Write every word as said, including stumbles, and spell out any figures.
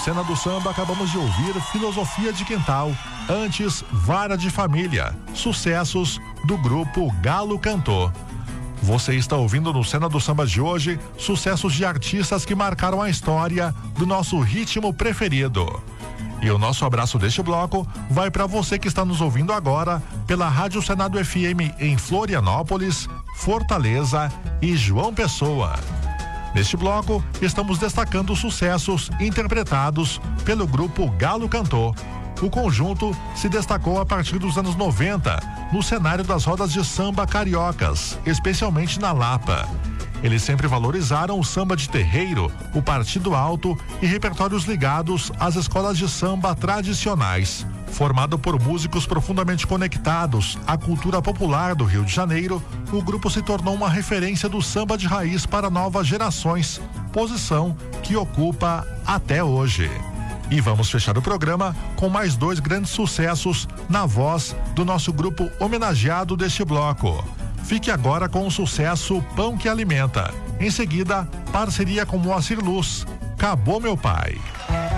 Cena do Samba, acabamos de ouvir Filosofia de Quintal, antes Vara de Família, sucessos do grupo Galo Cantor. Você está ouvindo no Cena do Samba de hoje sucessos de artistas que marcaram a história do nosso ritmo preferido. E o nosso abraço deste bloco vai para você que está nos ouvindo agora pela Rádio Senado F M em Florianópolis, Fortaleza e João Pessoa. Neste bloco, estamos destacando sucessos interpretados pelo grupo Galo Cantor. O conjunto se destacou a partir dos anos noventa no cenário das rodas de samba cariocas, especialmente na Lapa. Eles sempre valorizaram o samba de terreiro, o partido alto e repertórios ligados às escolas de samba tradicionais. Formado por músicos profundamente conectados à cultura popular do Rio de Janeiro, o grupo se tornou uma referência do samba de raiz para novas gerações, posição que ocupa até hoje. E vamos fechar o programa com mais dois grandes sucessos na voz do nosso grupo homenageado deste bloco. Fique agora com o sucesso Pão que Alimenta. Em seguida, parceria com Moacir Luz, Acabou Meu Pai.